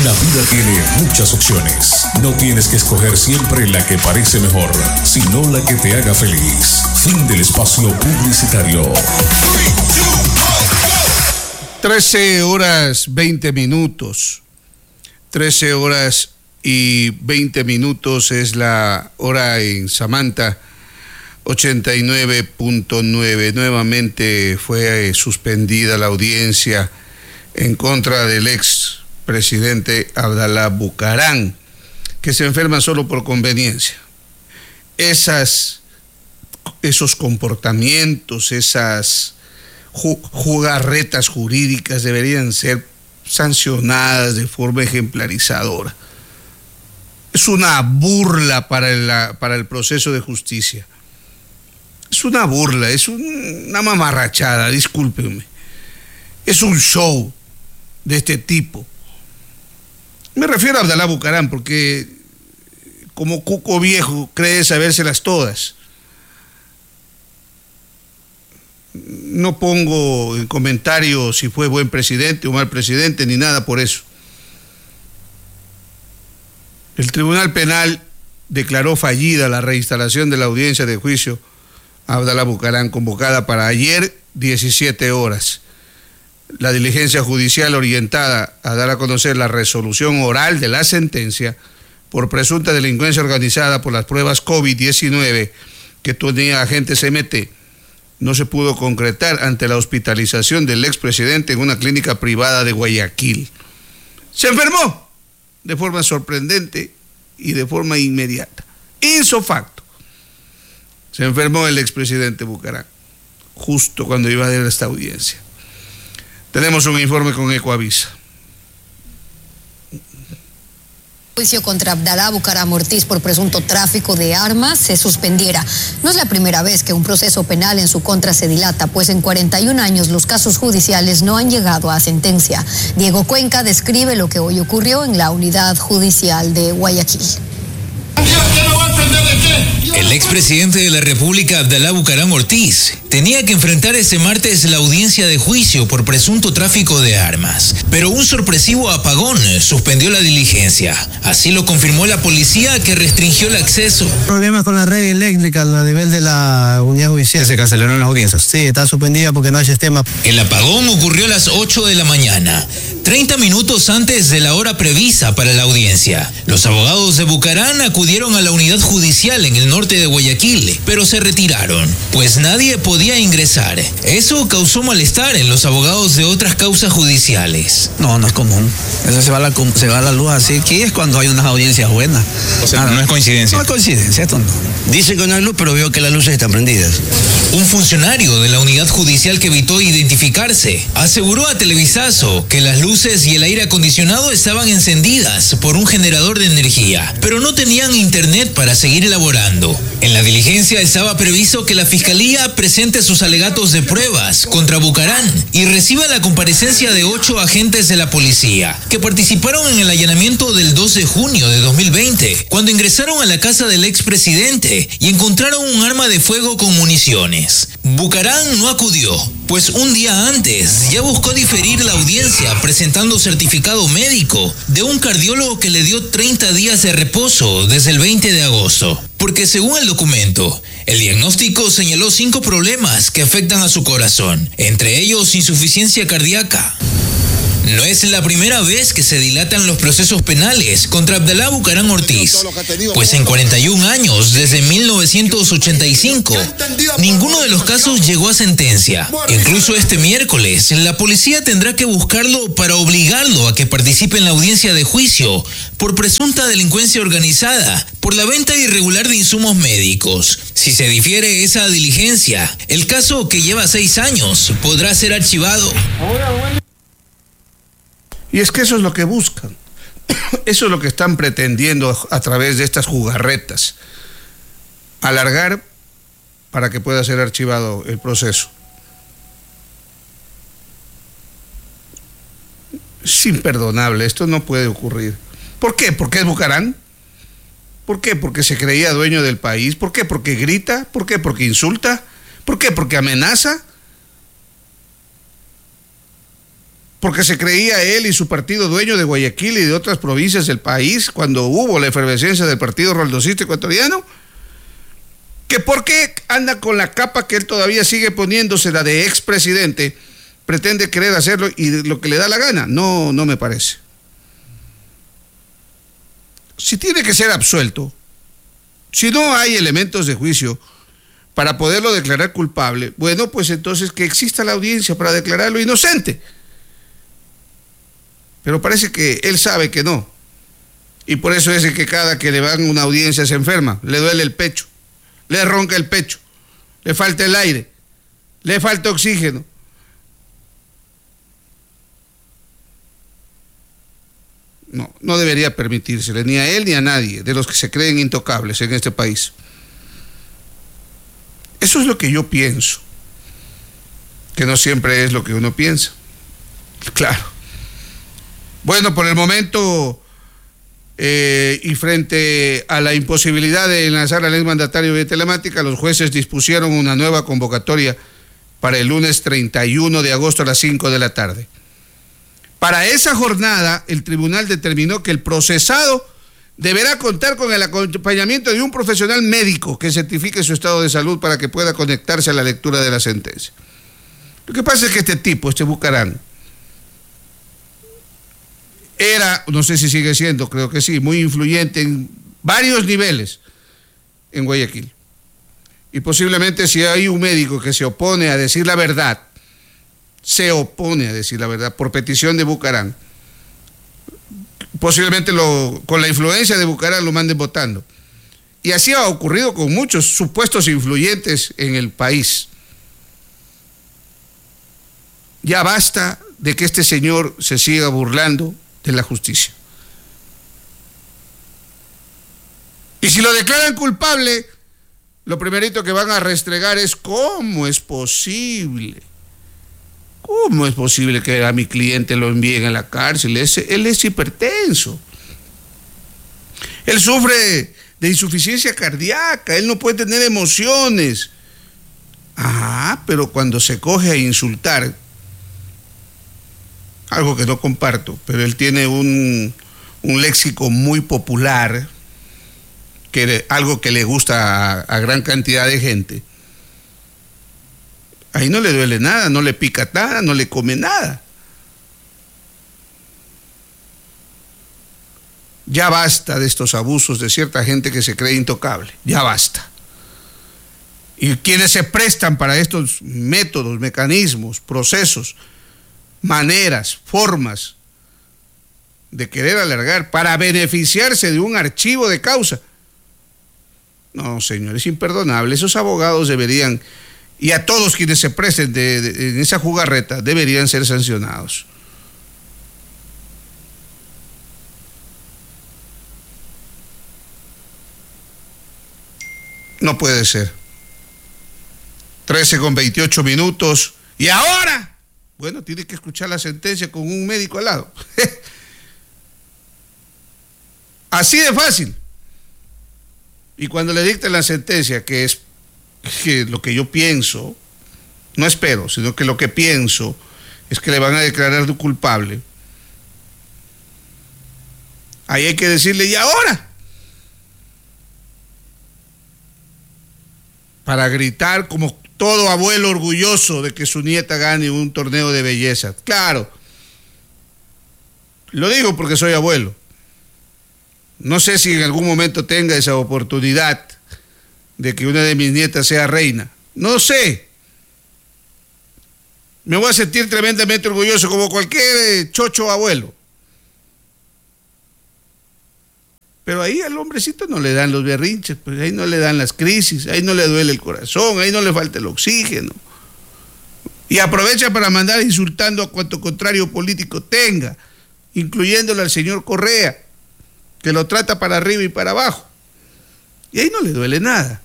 La vida tiene muchas opciones. No tienes que escoger siempre la que parece mejor, sino la que te haga feliz. Fin del espacio publicitario. 13 horas 20 minutos. 13 horas y 20 minutos es la hora en Samantha. 89.9. Nuevamente fue suspendida la audiencia en contra del ex presidente Abdalá Bucaram, que se enferma solo por conveniencia. Esos comportamientos, esas jugarretas jurídicas deberían ser sancionadas de forma ejemplarizadora. Es una burla para el proceso de justicia. Es una burla, es una mamarrachada, discúlpenme. Es un show de este tipo. Me refiero a Abdalá Bucaram porque como cuco viejo cree sabérselas todas. No pongo en comentario si fue buen presidente o mal presidente ni nada por eso. El Tribunal Penal declaró fallida la reinstalación de la audiencia de juicio a Abdalá Bucaram, convocada para ayer 17 horas. La diligencia judicial orientada a dar a conocer la resolución oral de la sentencia por presunta delincuencia organizada por las pruebas COVID-19 que tenía agentes MT no se pudo concretar ante la hospitalización del expresidente en una clínica privada de Guayaquil. Se enfermó de forma sorprendente y de forma inmediata. Ipso facto. Se enfermó el expresidente Bucaram justo cuando iba a dar esta audiencia. Tenemos un informe con Ecoavisa. El juicio contra Abdalá Bucaram Ortiz por presunto tráfico de armas se suspendiera. No es la primera vez que un proceso penal en su contra se dilata, pues en 41 años los casos judiciales no han llegado a sentencia. Diego Cuenca describe lo que hoy ocurrió en la unidad judicial de Guayaquil. El expresidente de la República, Abdalá Bucaram Ortiz, tenía que enfrentar este martes la audiencia de juicio por presunto tráfico de armas, pero un sorpresivo apagón suspendió la diligencia. Así lo confirmó la policía, que restringió el acceso. Problemas con la red eléctrica a nivel de la unidad judicial. Se cancelaron las audiencias. Sí, está suspendida porque no hay sistema. El apagón ocurrió a las 8 de la mañana, 30 minutos antes de la hora prevista para la audiencia. Los abogados de Bucaram acudieron a la unidad judicial en el norte de Guayaquil, pero se retiraron, pues nadie podía ingresar. Eso causó malestar en los abogados de otras causas judiciales. No es común. Eso se va a la luz así. Aquí es cuando hay unas audiencias buenas. O sea, no es coincidencia. No es coincidencia, esto no. Dicen que no hay luz, pero veo que las luces están prendidas. Un funcionario de la unidad judicial que evitó identificarse aseguró a Televisazo que las luces y el aire acondicionado estaban encendidas por un generador de energía, pero no tenían internet para seguir elaborando. En la diligencia estaba previsto que la Fiscalía presente sus alegatos de pruebas contra Bucaram y reciba la comparecencia de 8 agentes de la policía que participaron en el allanamiento del 2 de junio de 2020, cuando ingresaron a la casa del expresidente y encontraron un arma de fuego con municiones. Bucaram no acudió, pues un día antes ya buscó diferir la audiencia presentando certificado médico de un cardiólogo que le dio 30 días de reposo desde el 20 de agosto. Porque según el documento, el diagnóstico señaló 5 problemas que afectan a su corazón, entre ellos insuficiencia cardíaca. No es la primera vez que se dilatan los procesos penales contra Abdalá Bucaram Ortiz, pues en 41 años, desde 1985, ninguno de los casos llegó a sentencia. Incluso este miércoles, la policía tendrá que buscarlo para obligarlo a que participe en la audiencia de juicio por presunta delincuencia organizada, por la venta irregular de insumos médicos. Si se difiere esa diligencia, el caso, que lleva 6 años, podrá ser archivado. Y es que eso es lo que buscan. Eso es lo que están pretendiendo a través de estas jugarretas. Alargar para que pueda ser archivado el proceso. Es imperdonable, esto no puede ocurrir. ¿Por qué? ¿Porque es Bucaram? ¿Por qué? ¿Porque se creía dueño del país? ¿Por qué? ¿Porque grita? ¿Por qué? ¿Porque insulta? ¿Por qué? ¿Porque amenaza? porque se creía él y su partido dueño de Guayaquil y de otras provincias del país cuando hubo la efervescencia del partido roldosista ecuatoriano, que porque anda con la capa que él todavía sigue poniéndose, la de expresidente, pretende querer hacerlo y lo que le da la gana. No me parece. Si tiene que ser absuelto, si no hay elementos de juicio para poderlo declarar culpable, bueno, pues entonces que exista la audiencia para declararlo inocente. Pero parece que él sabe que no. Y por eso es que cada que le van a una audiencia se enferma, le duele el pecho, le ronca el pecho, le falta el aire, le falta oxígeno. No debería permitírsele, ni a él ni a nadie de los que se creen intocables en este país. Eso es lo que yo pienso, que no siempre es lo que uno piensa. Claro. Bueno, por el momento, y frente a la imposibilidad de enlazar al exmandatario vía telemática, los jueces dispusieron una nueva convocatoria para el lunes 31 de agosto a las 5 de la tarde. Para esa jornada, el tribunal determinó que el procesado deberá contar con el acompañamiento de un profesional médico que certifique su estado de salud para que pueda conectarse a la lectura de la sentencia. Lo que pasa es que este Bucarán, era, no sé si sigue siendo, creo que sí, muy influyente en varios niveles en Guayaquil. Y posiblemente si hay un médico que se opone a decir la verdad, por petición de Bucarán, posiblemente con la influencia de Bucarán lo manden votando. Y así ha ocurrido con muchos supuestos influyentes en el país. Ya basta de que este señor se siga burlando de la justicia. Y si lo declaran culpable, lo primerito que van a restregar es ¿cómo es posible? ¿Cómo es posible que a mi cliente lo envíen a la cárcel? Él es hipertenso. Él sufre de insuficiencia cardíaca, él no puede tener emociones. Pero cuando se coge a insultar, algo que no comparto, pero él tiene un léxico muy popular, algo que le gusta a gran cantidad de gente. Ahí no le duele nada, no le pica nada, no le come nada. Ya basta de estos abusos de cierta gente que se cree intocable, ya basta. Y quienes se prestan para estos métodos, mecanismos, procesos, maneras, formas de querer alargar para beneficiarse de un archivo de causa. No, señor, es imperdonable. Esos abogados deberían, y a todos quienes se presten en esa jugarreta, deberían ser sancionados. No puede ser. 13:28. ¿Y ahora? Bueno, tiene que escuchar la sentencia con un médico al lado. Así de fácil. Y cuando le dicten la sentencia, que es que lo que yo pienso, no espero, sino que lo que pienso es que le van a declarar culpable. Ahí hay que decirle, ¿y ahora? Para gritar como todo abuelo orgulloso de que su nieta gane un torneo de belleza. Claro, lo digo porque soy abuelo. No sé si en algún momento tenga esa oportunidad de que una de mis nietas sea reina. No sé. Me voy a sentir tremendamente orgulloso como cualquier chocho abuelo. Pero ahí al hombrecito no le dan los berrinches, pues ahí no le dan las crisis, ahí no le duele el corazón, ahí no le falta el oxígeno. Y aprovecha para mandar insultando a cuanto contrario político tenga, incluyéndole al señor Correa, que lo trata para arriba y para abajo. Y ahí no le duele nada.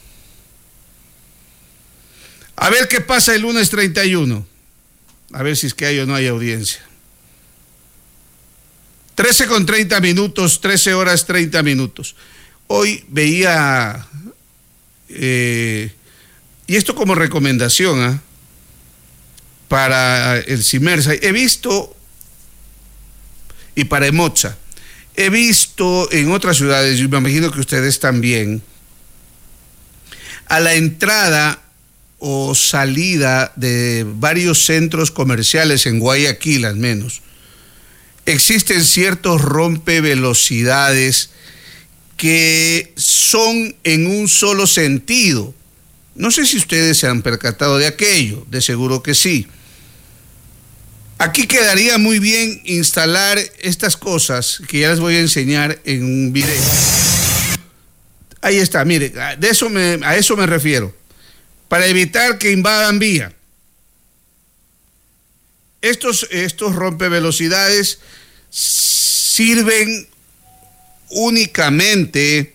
A ver qué pasa el lunes 31. A ver si es que hay o no hay audiencia. 13:30, 13 horas 30 minutos. Hoy veía, y esto como recomendación, para el Cimersa. He visto, y para Emoza, he visto en otras ciudades, y me imagino que ustedes también, a la entrada o salida de varios centros comerciales en Guayaquil al menos, existen ciertos rompevelocidades que son en un solo sentido. No sé si ustedes se han percatado de aquello, de seguro que sí. Aquí quedaría muy bien instalar estas cosas que ya les voy a enseñar en un video. Ahí está, mire, a eso me refiero. Para evitar que invadan vía. Estos rompevelocidades sirven únicamente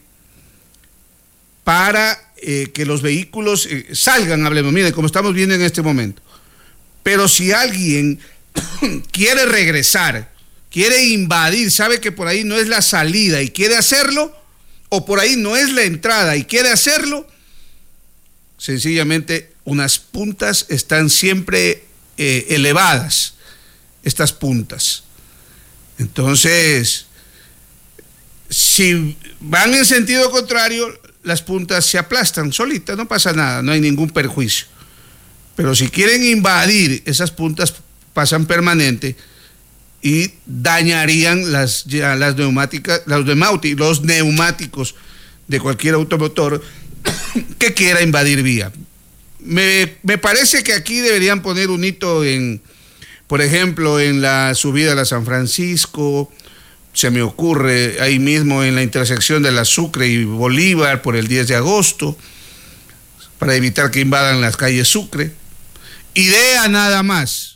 para que los vehículos salgan, hablemos, miren, como estamos viendo en este momento. Pero si alguien quiere regresar, quiere invadir, sabe que por ahí no es la salida y quiere hacerlo, o por ahí no es la entrada y quiere hacerlo, sencillamente unas puntas están siempre elevadas, estas puntas. Entonces, si van en sentido contrario, las puntas se aplastan solitas, no pasa nada, no hay ningún perjuicio. Pero si quieren invadir, esas puntas pasan permanente y dañarían los neumáticos de cualquier automotor que quiera invadir vía. Me parece que aquí deberían poner un hito por ejemplo, en la subida a la San Francisco, se me ocurre, ahí mismo en la intersección de la Sucre y Bolívar por el 10 de agosto, para evitar que invadan las calles Sucre. Idea nada más.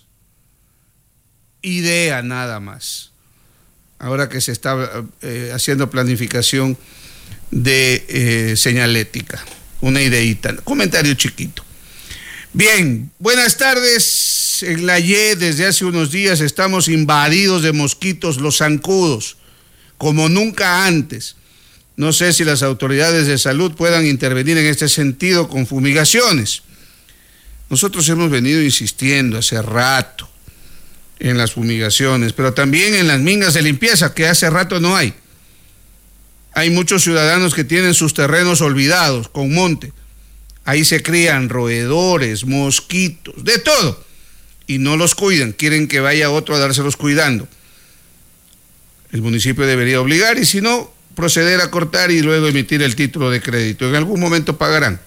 Ahora que se está haciendo planificación de señalética, una ideita, comentario chiquito. Bien, buenas tardes. En la Y desde hace unos días estamos invadidos de mosquitos, los zancudos, como nunca antes. No sé si las autoridades de salud puedan intervenir en este sentido con fumigaciones. Nosotros hemos venido insistiendo hace rato en las fumigaciones, pero también en las mingas de limpieza, que hace rato no hay. Hay muchos ciudadanos que tienen sus terrenos olvidados, con monte. Ahí se crían roedores, mosquitos, de todo. Y no los cuidan, quieren que vaya otro a dárselos cuidando. El municipio debería obligar y si no, proceder a cortar y luego emitir el título de crédito. En algún momento pagarán.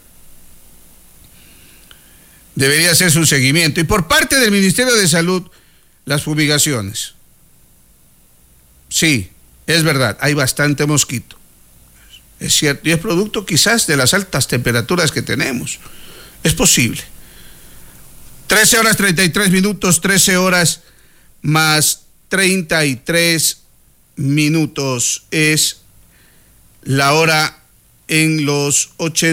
Debería hacerse un seguimiento. Y por parte del Ministerio de Salud, las fumigaciones. Sí, es verdad, hay bastante mosquito. Es cierto, y es producto quizás de las altas temperaturas que tenemos. Es posible. 13 horas 33 minutos, 13 horas más 33 minutos es la hora en los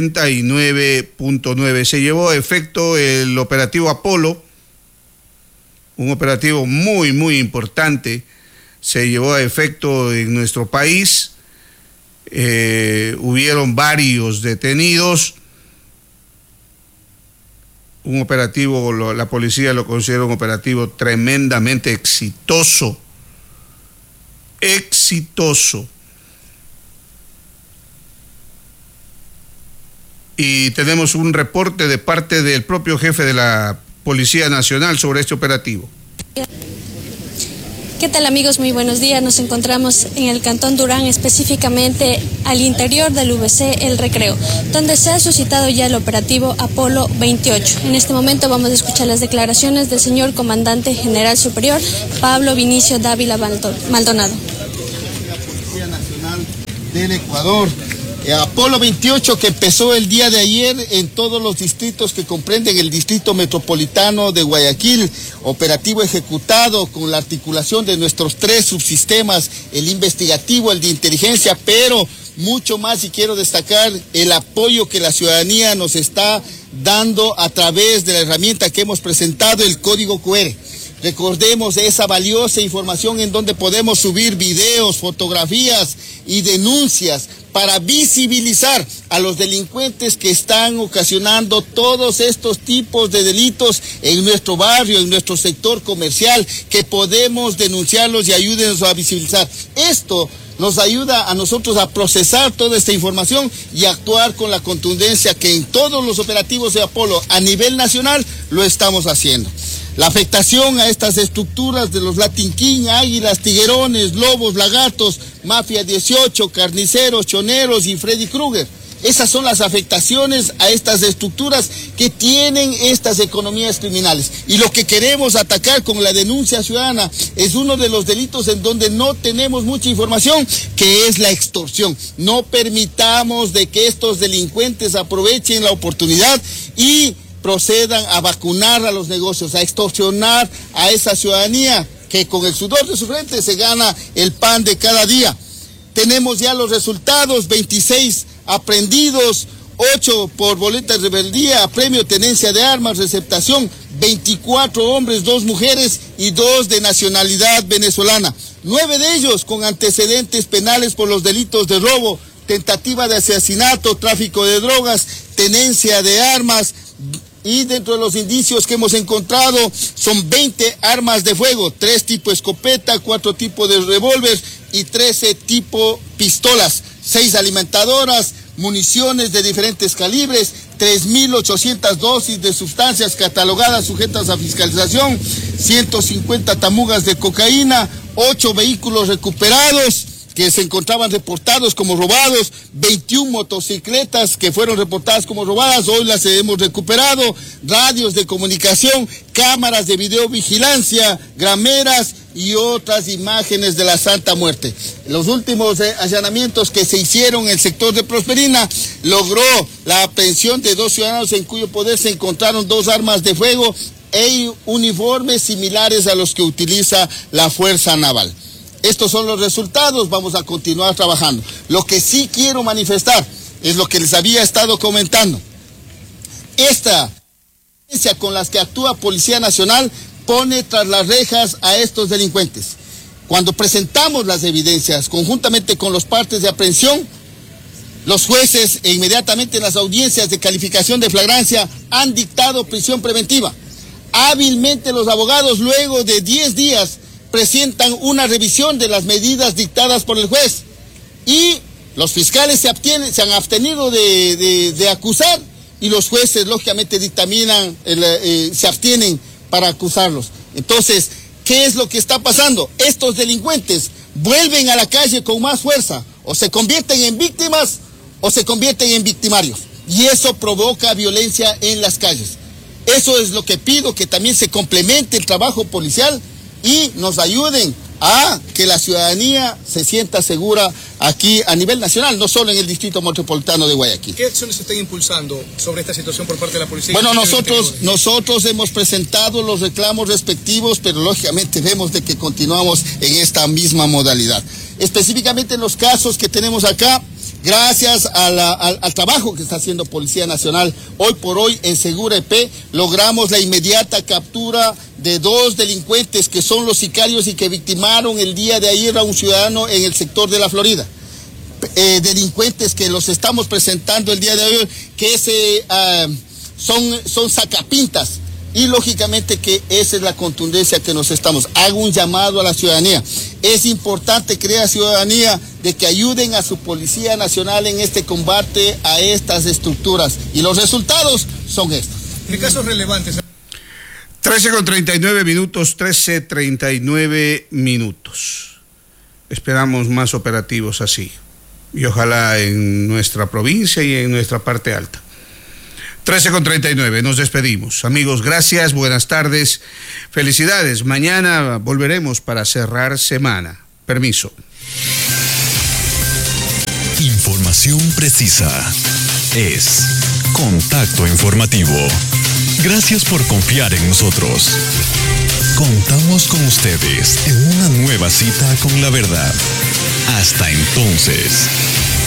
89.9. Se llevó a efecto el operativo Apolo, un operativo muy, muy importante. Se llevó a efecto en nuestro país. Hubieron varios detenidos. Un operativo, la policía lo considera un operativo tremendamente exitoso. Y tenemos un reporte de parte del propio jefe de la Policía Nacional sobre este operativo. ¿Qué tal, amigos? Muy buenos días. Nos encontramos en el Cantón Durán, específicamente al interior del VC El Recreo, donde se ha suscitado ya el operativo Apolo 28. En este momento vamos a escuchar las declaraciones del señor Comandante General Superior Pablo Vinicio Dávila Maldonado. La Policía Nacional del Ecuador. Apolo 28, que empezó el día de ayer en todos los distritos que comprenden el distrito metropolitano de Guayaquil, operativo ejecutado con la articulación de nuestros 3 subsistemas, el investigativo, el de inteligencia, pero mucho más, y quiero destacar el apoyo que la ciudadanía nos está dando a través de la herramienta que hemos presentado, el código QR. Recordemos esa valiosa información en donde podemos subir videos, fotografías y denuncias para visibilizar a los delincuentes que están ocasionando todos estos tipos de delitos en nuestro barrio, en nuestro sector comercial, que podemos denunciarlos y ayúdenos a visibilizar. Esto nos ayuda a nosotros a procesar toda esta información y actuar con la contundencia que en todos los operativos de Apolo a nivel nacional lo estamos haciendo. La afectación a estas estructuras de los Latin King, Águilas, Tiguerones, Lobos, Lagartos, Mafia 18, Carniceros, Choneros y Freddy Krueger. Esas son las afectaciones a estas estructuras que tienen estas economías criminales. Y lo que queremos atacar con la denuncia ciudadana es uno de los delitos en donde no tenemos mucha información, que es la extorsión. No permitamos de que estos delincuentes aprovechen la oportunidad y procedan a vacunar a los negocios, a extorsionar a esa ciudadanía que con el sudor de su frente se gana el pan de cada día. Tenemos ya los resultados: 26 aprehendidos, 8 por boleta de rebeldía, premio tenencia de armas, receptación, 24 hombres, 2 mujeres y 2 de nacionalidad venezolana. 9 de ellos con antecedentes penales por los delitos de robo, tentativa de asesinato, tráfico de drogas, tenencia de armas. Y dentro de los indicios que hemos encontrado son 20 armas de fuego, 3 tipo escopeta, 4 tipos de revólver y 13 tipo pistolas, 6 alimentadoras, municiones de diferentes calibres, 3.800 dosis de sustancias catalogadas sujetas a fiscalización, 150 tamugas de cocaína, 8 vehículos recuperados que se encontraban reportados como robados, 21 motocicletas que fueron reportadas como robadas, hoy las hemos recuperado, radios de comunicación, cámaras de videovigilancia, grameras y otras imágenes de la Santa Muerte. Los últimos allanamientos que se hicieron en el sector de Prosperina logró la aprehensión de 2 ciudadanos en cuyo poder se encontraron 2 armas de fuego e uniformes similares a los que utiliza la Fuerza Naval. Estos son los resultados, vamos a continuar trabajando. Lo que sí quiero manifestar es lo que les había estado comentando. Esta violencia con las que actúa Policía Nacional pone tras las rejas a estos delincuentes. Cuando presentamos las evidencias conjuntamente con los partes de aprehensión, los jueces e inmediatamente en las audiencias de calificación de flagrancia han dictado prisión preventiva. Hábilmente los abogados, luego de 10 días, presentan una revisión de las medidas dictadas por el juez y los fiscales se han abstenido de acusar y los jueces lógicamente dictaminan, se abstienen para acusarlos. Entonces, ¿qué es lo que está pasando? Estos delincuentes vuelven a la calle con más fuerza, o se convierten en víctimas o se convierten en victimarios, y eso provoca violencia en las calles. Eso es lo que pido, que también se complemente el trabajo policial y nos ayuden a que la ciudadanía se sienta segura aquí a nivel nacional, no solo en el Distrito Metropolitano de Guayaquil. ¿Qué acciones se están impulsando sobre esta situación por parte de la policía? Bueno, nosotros hemos presentado los reclamos respectivos, pero lógicamente vemos de que continuamos en esta misma modalidad. Específicamente en los casos que tenemos acá, gracias al trabajo que está haciendo Policía Nacional, hoy por hoy en Segura EP logramos la inmediata captura de 2 delincuentes que son los sicarios y que victimaron el día de ayer a un ciudadano en el sector de la Florida. Delincuentes que los estamos presentando el día de hoy, que son sacapintas. Y lógicamente que esa es la contundencia que nos estamos. Hago un llamado a la ciudadanía. Es importante crear ciudadanía de que ayuden a su Policía Nacional en este combate a estas estructuras. Y los resultados son estos. ¿Qué casos relevantes? 13:39 minutos, 13:39 minutos. Esperamos más operativos así. Y ojalá en nuestra provincia y en nuestra parte alta. 13:39, nos despedimos. Amigos, gracias, buenas tardes, felicidades. Mañana volveremos para cerrar semana. Permiso. Información precisa es Contacto Informativo. Gracias por confiar en nosotros. Contamos con ustedes en una nueva cita con la verdad. Hasta entonces.